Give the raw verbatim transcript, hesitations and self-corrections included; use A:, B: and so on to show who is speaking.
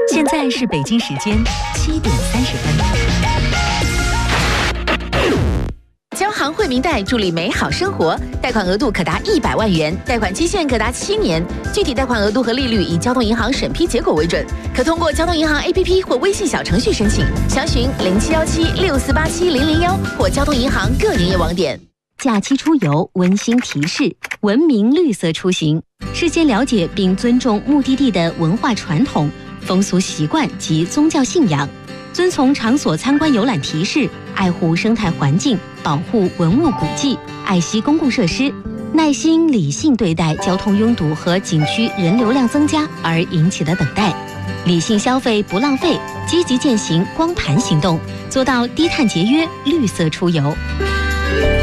A: 现在是北京时间七点三十分。
B: 交行惠民贷助力美好生活，贷款额度可达一百万元，贷款期限可达七年，具体贷款额度和利率以交通银行审批结果为准，可通过交通银行 A P P 或微信小程序申请，详询零七幺七六四八七零零幺或交通银行各营业网点。
A: 假期出游温馨提示：文明绿色出行，事先了解并尊重目的地的文化传统、风俗习惯及宗教信仰，遵从场所参观游览提示，爱护生态环境，保护文物古迹，爱惜公共设施，耐心理性对待交通拥堵和景区人流量增加而引起的等待，理性消费不浪费，积极践行光盘行动，做到低碳节约、绿色出游。